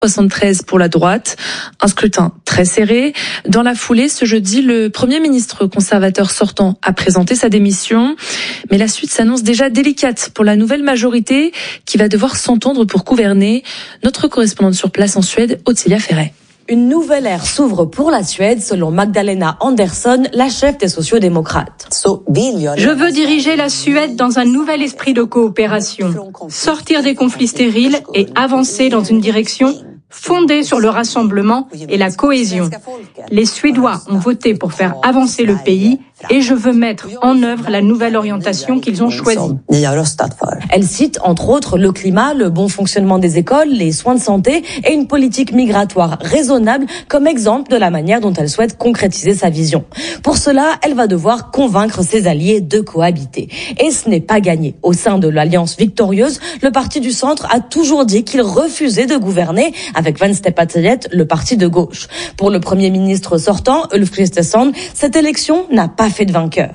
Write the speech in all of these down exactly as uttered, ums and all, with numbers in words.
soixante-treize pour la droite. Un scrutin très serré. Dans la foulée, ce jeudi, le Premier ministre conservateur sortant a présenté sa démission. Mais la suite s'annonce déjà délicate pour la nouvelle majorité qui va devoir s'entendre pour gouverner. Notre correspondante sur place en Suède, Ottilia Ferret. Une nouvelle ère s'ouvre pour la Suède, selon Magdalena Andersson, la chef des sociodémocrates. Je veux diriger la Suède dans un nouvel esprit de coopération, sortir des conflits stériles et avancer dans une direction fondée sur le rassemblement et la cohésion. Les Suédois ont voté pour faire avancer le pays et je veux mettre en œuvre la nouvelle orientation qu'ils ont choisie. Elle cite entre autres le climat, le bon fonctionnement des écoles, les soins de santé et une politique migratoire raisonnable comme exemple de la manière dont elle souhaite concrétiser sa vision. Pour cela, elle va devoir convaincre ses alliés de cohabiter. Et ce n'est pas gagné. Au sein de l'Alliance victorieuse, le parti du centre a toujours dit qu'il refusait de gouverner avec Vänsterpartiet, le parti de gauche. Pour le Premier ministre sortant, Ulf Kristersson, cette élection n'a pas fait de vainqueur.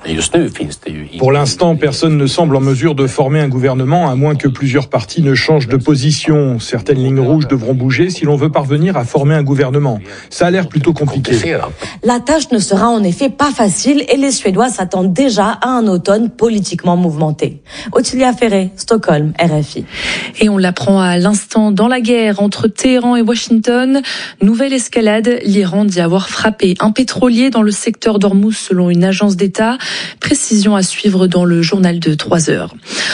Pour l'instant, personne ne semble en mesure de former un gouvernement, à moins que plusieurs partis ne changent de position. Certaines lignes rouges devront bouger si l'on veut parvenir à former un gouvernement. Ça a l'air plutôt compliqué. La tâche ne sera en effet pas facile et les Suédois s'attendent déjà à un automne politiquement mouvementé. Ottilia Ferret, Stockholm, R F I. Et on l'apprend à l'instant dans la guerre entre Téhéran et Washington. Nouvelle escalade, l'Iran dit avoir frappé un pétrolier dans le secteur d'Ormuz selon une agence d'État. Précision à suivre dans le journal de trois heures.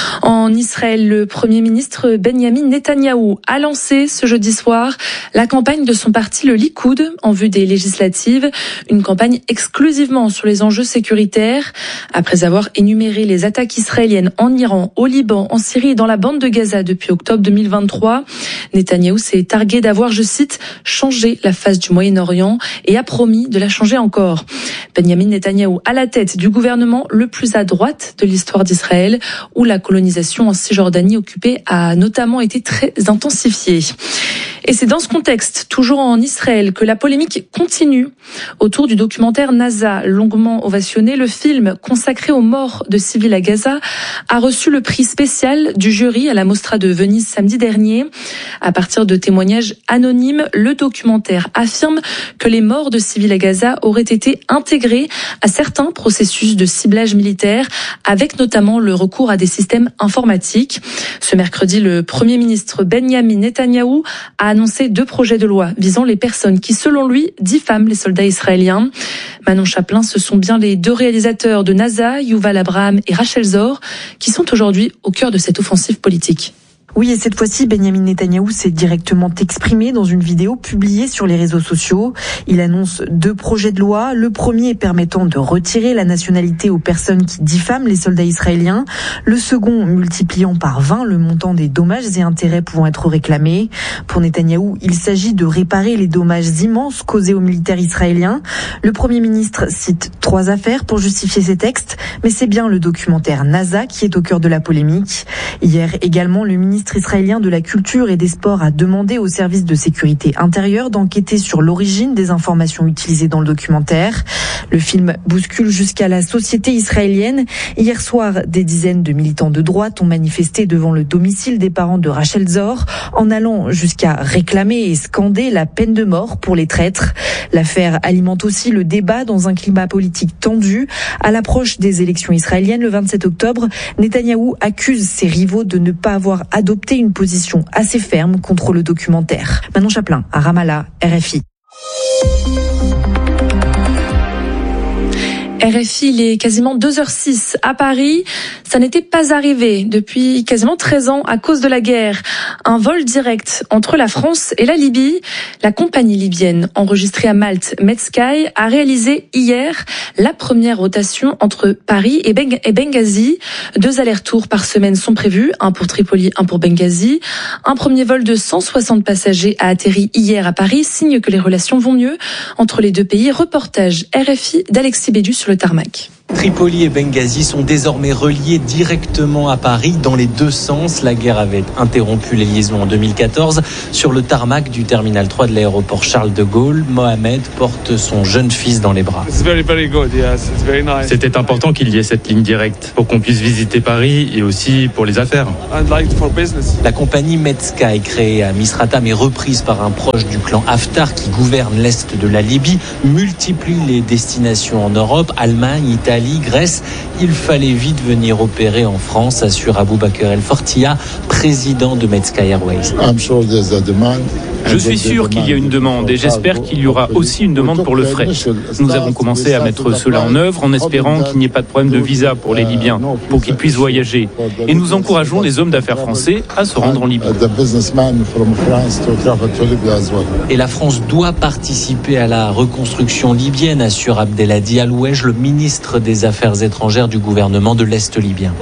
En Israël, le Premier ministre Benjamin Netanyahou a lancé ce jeudi soir la campagne de son parti, le Likoud, en vue des législatives. Une campagne exclusivement sur les enjeux sécuritaires. Après avoir énuméré les attaques israéliennes en Iran, au Liban, en Syrie et dans la bande de Gaza depuis octobre deux mille vingt-trois, Netanyahou s'est targué d'avoir, je cite, changé la face du Moyen-Orient et a promis de la changer encore. Benjamin Netanyahou à la tête du gouvernement le plus à droite de l'histoire d'Israël, où la colonisation en Cisjordanie occupée a notamment été très intensifiée. Et c'est dans ce contexte, toujours en Israël, que la polémique continue autour du documentaire NASA, longuement ovationné. Le film consacré aux morts de civils à Gaza a reçu le prix spécial du jury à la Mostra de Venise samedi dernier. À partir de témoignages anonymes, le documentaire affirme que les morts de civils à Gaza auraient été intégrés à certains processus de ciblage militaire, avec notamment le recours à des systèmes informatiques. Ce mercredi, le Premier ministre Benjamin Netanyahou a annoncé deux projets de loi visant les personnes qui, selon lui, diffament les soldats israéliens. Manon Chaplin, ce sont bien les deux réalisateurs de NASA, Yuval Abraham et Rachel Zor, qui sont aujourd'hui au cœur de cette offensive politique. Oui, et cette fois-ci, Benjamin Netanyahou s'est directement exprimé dans une vidéo publiée sur les réseaux sociaux. Il annonce deux projets de loi. Le premier permettant de retirer la nationalité aux personnes qui diffament les soldats israéliens. Le second multipliant par vingt le montant des dommages et intérêts pouvant être réclamés. Pour Netanyahou, il s'agit de réparer les dommages immenses causés aux militaires israéliens. Le Premier ministre cite trois affaires pour justifier ces textes, mais c'est bien le documentaire NASA qui est au cœur de la polémique. Hier également, le ministre Le ministre israélien de la Culture et des Sports a demandé au service de sécurité intérieure d'enquêter sur l'origine des informations utilisées dans le documentaire. Le film bouscule jusqu'à la société israélienne. Hier soir, des dizaines de militants de droite ont manifesté devant le domicile des parents de Rachel Zor, en allant jusqu'à réclamer et scander la peine de mort pour les traîtres. L'affaire alimente aussi le débat dans un climat politique tendu. À l'approche des élections israéliennes le vingt-sept octobre, Netanyahou accuse ses rivaux de ne pas avoir adopté une position assez ferme contre le documentaire. Manon Chaplin, à Ramallah, R F I. R F I, il est quasiment deux heures six à Paris. Ça n'était pas arrivé depuis quasiment treize ans à cause de la guerre. Un vol direct entre la France et la Libye. La compagnie libyenne enregistrée à Malte, Metsky, a réalisé hier la première rotation entre Paris et Benghazi. Deux allers-retours par semaine sont prévus, un pour Tripoli, un pour Benghazi. Un premier vol de cent soixante passagers a atterri hier à Paris, signe que les relations vont mieux entre les deux pays. Reportage R F I d'Alexis Bédu sur le tarmac. Tripoli et Benghazi sont désormais reliés directement à Paris dans les deux sens. La guerre avait interrompu les liaisons en deux mille quatorze. Sur le tarmac du terminal trois de l'aéroport Charles de Gaulle, Mohamed porte son jeune fils dans les bras. C'était important qu'il y ait cette ligne directe pour qu'on puisse visiter Paris et aussi pour les affaires. La compagnie Medsky, créée à Misrata mais reprise par un proche du clan Haftar qui gouverne l'est de la Libye, multiplie les destinations en Europe, Allemagne, Italie, Grèce. Il fallait vite venir opérer en France, assure Aboubaker El Fortia, président de Medsky Airways. Je suis sûr qu'il y a une demande et j'espère qu'il y aura aussi une demande pour le fret. Nous avons commencé à mettre cela en œuvre en espérant qu'il n'y ait pas de problème de visa pour les Libyens, pour qu'ils puissent voyager. Et nous encourageons les hommes d'affaires français à se rendre en Libye. Et la France doit participer à la reconstruction libyenne, assure Abdelhadi Alouej, le ministre des Affaires étrangères du gouvernement de l'Est libyen.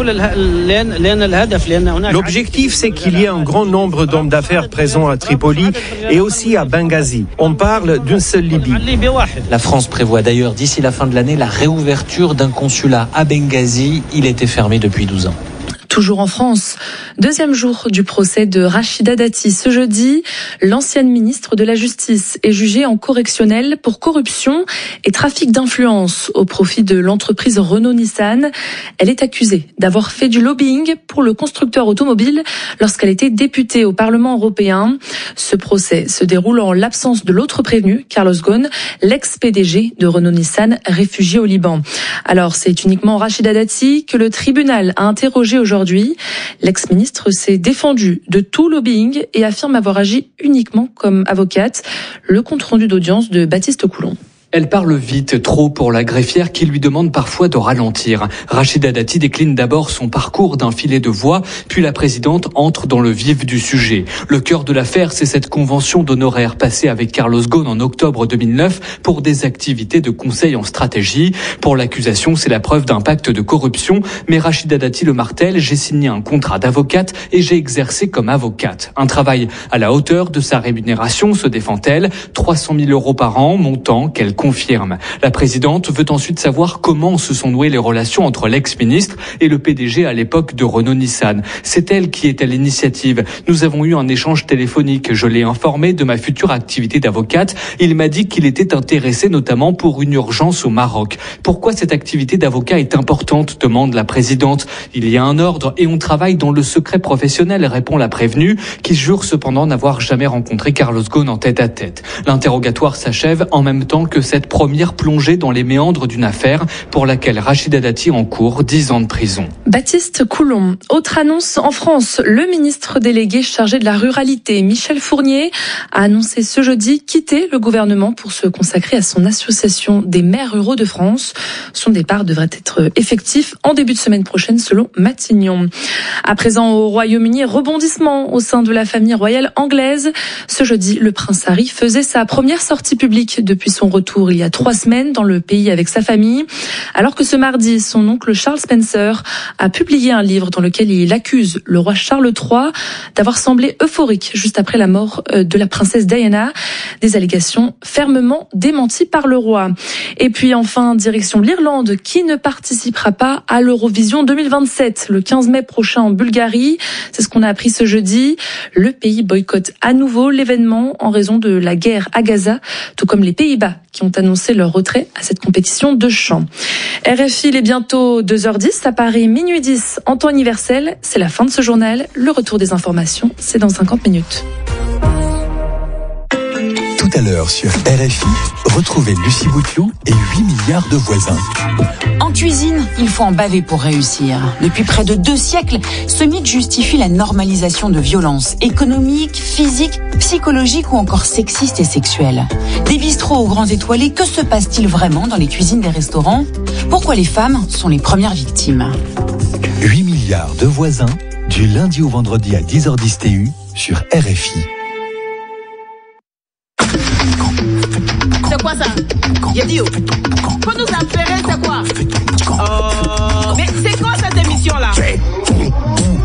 L'objectif, c'est qu'il y ait un grand nombre d'hommes d'affaires présents à Tripoli et aussi à Benghazi. On parle d'une seule Libye. La France prévoit d'ailleurs d'ici la fin de l'année la réouverture d'un consulat à Benghazi. Il était fermé depuis douze ans. Toujours en France, deuxième jour du procès de Rachida Dati. Ce jeudi, l'ancienne ministre de la Justice est jugée en correctionnel pour corruption et trafic d'influence au profit de l'entreprise Renault-Nissan. Elle est accusée d'avoir fait du lobbying pour le constructeur automobile lorsqu'elle était députée au Parlement européen. Ce procès se déroule en l'absence de l'autre prévenu, Carlos Ghosn, l'ex-P D G de Renault-Nissan, réfugié au Liban. Alors, c'est uniquement Rachida Dati que le tribunal a interrogé aujourd'hui. Aujourd'hui, l'ex-ministre s'est défendue de tout lobbying et affirme avoir agi uniquement comme avocate. Le compte-rendu d'audience de Baptiste Coulon. Elle parle vite, trop pour la greffière qui lui demande parfois de ralentir. Rachida Dati décline d'abord son parcours d'un filet de voix, puis la présidente entre dans le vif du sujet. Le cœur de l'affaire, c'est cette convention d'honoraires passée avec Carlos Ghosn en octobre deux mille neuf pour des activités de conseil en stratégie. Pour l'accusation, c'est la preuve d'un pacte de corruption, mais Rachida Dati le martèle, j'ai signé un contrat d'avocate et j'ai exercé comme avocate. Un travail à la hauteur de sa rémunération, se défend-elle, trois cent mille euros par an, montant qu'elle confirme. La présidente veut ensuite savoir comment se sont nouées les relations entre l'ex-ministre et le P D G à l'époque de Renault-Nissan. C'est elle qui est à l'initiative. Nous avons eu un échange téléphonique. Je l'ai informé de ma future activité d'avocate. Il m'a dit qu'il était intéressé notamment pour une urgence au Maroc. Pourquoi cette activité d'avocat est importante, demande la présidente. Il y a un ordre et on travaille dans le secret professionnel, répond la prévenue, qui jure cependant n'avoir jamais rencontré Carlos Ghosn en tête à tête. L'interrogatoire s'achève en même temps que cette première plongée dans les méandres d'une affaire pour laquelle Rachida Dati encourt dix ans de prison. Baptiste Coulon. Autre annonce en France, le ministre délégué chargé de la ruralité, Michel Fournier, a annoncé ce jeudi quitter le gouvernement pour se consacrer à son association des maires ruraux de France. Son départ devrait être effectif en début de semaine prochaine selon Matignon. À présent au Royaume-Uni, rebondissement au sein de la famille royale anglaise. Ce jeudi, le prince Harry faisait sa première sortie publique depuis son retour il y a trois semaines dans le pays avec sa famille. Alors que ce mardi, son oncle Charles Spencer a publié un livre dans lequel il accuse le roi Charles trois d'avoir semblé euphorique juste après la mort de la princesse Diana. Des allégations fermement démenties par le roi. Et puis enfin, direction l'Irlande qui ne participera pas à l'Eurovision deux mille vingt-sept, le quinze mai prochain en Bulgarie. C'est ce qu'on a appris ce jeudi. Le pays boycotte à nouveau l'événement en raison de la guerre à Gaza, tout comme les Pays-Bas qui ont annoncé leur retrait à cette compétition de chant. R F I, il est bientôt deux heures dix à Paris, minuit dix en temps universel. C'est la fin de ce journal. Le retour des informations, c'est dans cinquante minutes. Tout à l'heure sur R F I, retrouvez Lucie Bouteloup et huit milliards de voisins. En cuisine, il faut en baver pour réussir. Depuis près de deux siècles, ce mythe justifie la normalisation de violences économiques, physiques, psychologiques ou encore sexistes et sexuelles. Des bistrots aux grands étoilés, que se passe-t-il vraiment dans les cuisines des restaurants ? Pourquoi les femmes sont les premières victimes ? huit milliards de voisins, du lundi au vendredi à dix heures dix T U sur R F I. C'est quoi ça? J'ai dit, faut nous affaire, c'est quoi?